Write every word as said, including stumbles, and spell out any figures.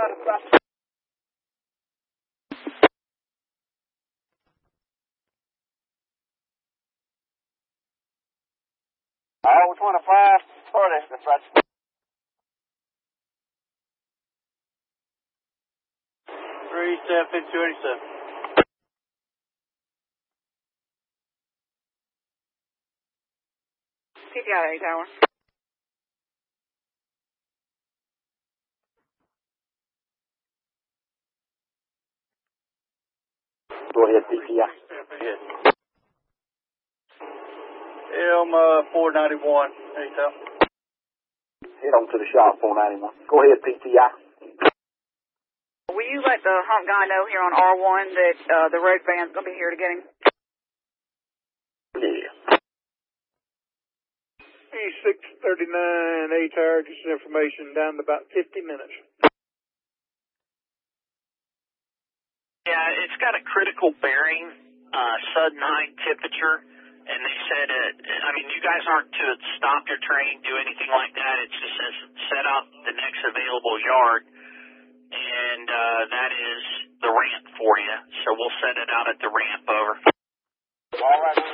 Oh, twenty-five, forty, that's right. Three, seven, fifty-two, eighty-seven. P T I A tower. Go ahead, P T I. Yes. Elm uh, four ninety-one, anytime. Head on to the shop, four ninety-one. Go ahead, P T I. Will you let the hump guy know here on R one that uh, the road van's going to be here to get him? Yeah. E six thirty-nine, A tower, just information, down to about fifty minutes. Yeah, it's got a critical bearing, uh, sudden high temperature, and they said, it, I mean, you guys aren't to stop your train, do anything like that. It just says set up the next available yard, and uh, that is the ramp for you. So we'll set it out at the ramp, over. All right.